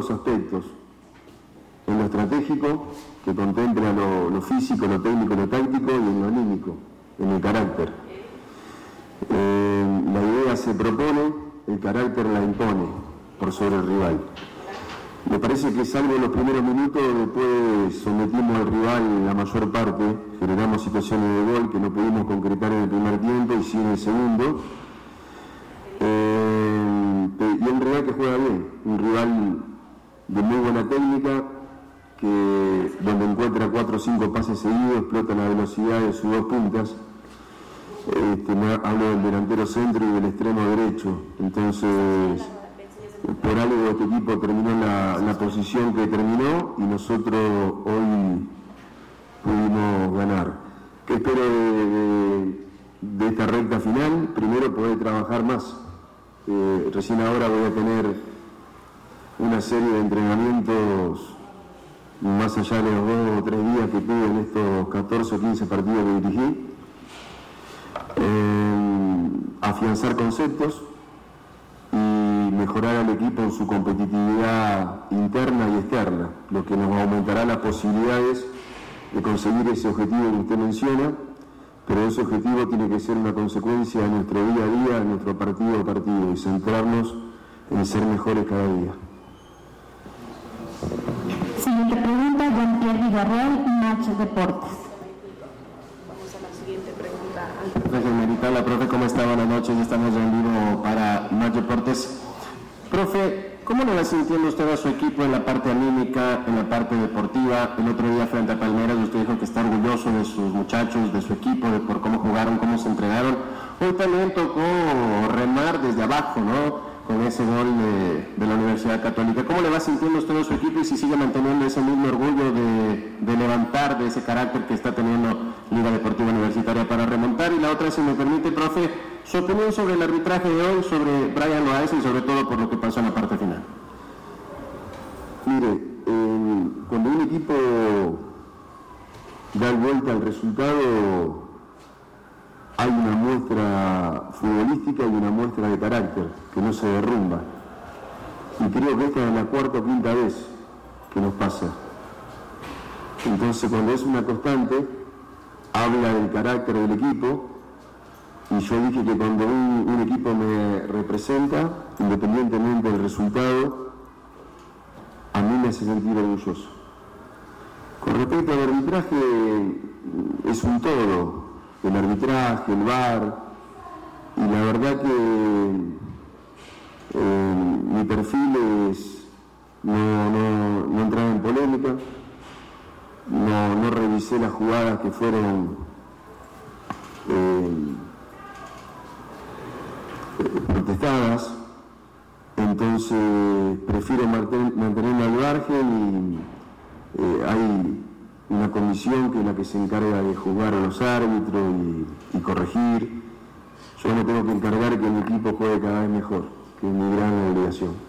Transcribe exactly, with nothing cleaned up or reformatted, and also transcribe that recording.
los aspectos, en lo estratégico, que contempla lo, lo físico, lo técnico, lo táctico, y en lo anímico, en el carácter. Eh, la idea se propone, el carácter la impone por sobre el rival. Me parece que salvo en los primeros minutos, después sometimos al rival la mayor parte, generamos situaciones de gol que no pudimos concretar en el primer tiempo y sí en el segundo. Eh, y un rival que juega bien, un rival de muy buena técnica, que donde encuentra cuatro o cinco pases seguidos, explota la velocidad de sus dos puntas. Este, me hablo del delantero centro y del extremo derecho. Entonces, por algo este equipo terminó en la, la posición que terminó y nosotros hoy pudimos ganar. ¿Qué espero de, de, de esta recta final? Primero, poder trabajar más. Eh, recién ahora voy a tener una serie de entrenamientos más allá de los dos o tres días que tuve en estos catorce o quince partidos que dirigí. Eh, afianzar conceptos y mejorar al equipo en su competitividad interna y externa, lo que nos aumentará las posibilidades de conseguir ese objetivo que usted menciona, pero ese objetivo tiene que ser una consecuencia de nuestro día a día, de nuestro partido a partido, y centrarnos en ser mejores cada día. Siguiente pregunta, Jean-Pierre Villarreal, Match Deportes. Vamos a la siguiente pregunta. Profe Meritala, profe, ¿cómo está? Buenas noches, estamos en vivo para Match Deportes. Profe, ¿cómo le va sintiendo usted a su equipo en la parte anímica, en la parte deportiva? El otro día frente a Palmeiras usted dijo que está orgulloso de sus muchachos, de su equipo, de por cómo jugaron, cómo se entregaron. Hoy también tocó remar desde abajo, ¿no?, con ese gol de, de la Universidad Católica. ¿Cómo le va sintiendo usted a su equipo y si sigue manteniendo ese mismo orgullo de, de levantar, de ese carácter que está teniendo Liga Deportiva Universitaria para remontar? Y la otra, si me permite, profe, su opinión sobre el arbitraje de hoy, sobre Brian Loaiza y sobre todo por lo que pasó en la parte final. Mire, eh, cuando un equipo da vuelta al resultado, hay una muestra futbolística y una muestra de carácter que no se derrumba. Y creo que esta es la cuarta o quinta vez que nos pasa. Entonces, cuando es una constante, habla del carácter del equipo. Y yo dije que cuando un, un equipo me representa, independientemente del resultado, a mí me hace sentir orgulloso. Con respecto al arbitraje, es un todo. El arbitraje, el V A R, y la verdad que eh, mi perfil es no, no, no entrar en polémica, no, no revisé las jugadas que fueron eh, protestadas, entonces prefiero mantenerme al margen y eh, hay una comisión que es la que se encarga de juzgar a los árbitros y, y corregir. Yo me tengo que encargar que mi equipo juegue cada vez mejor, que es mi gran obligación.